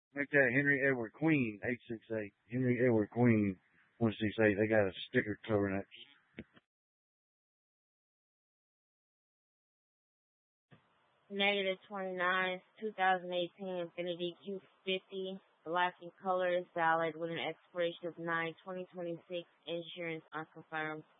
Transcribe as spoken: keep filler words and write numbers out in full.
Make that Henry Edward Queen, eight six eight. Henry Edward Queen, one six eight. They got a sticker covering that. Negative twenty-nine, twenty eighteen Infiniti Q fifty, black in color, is valid with an expiration of nine twenty twenty-six, insurance unconfirmed.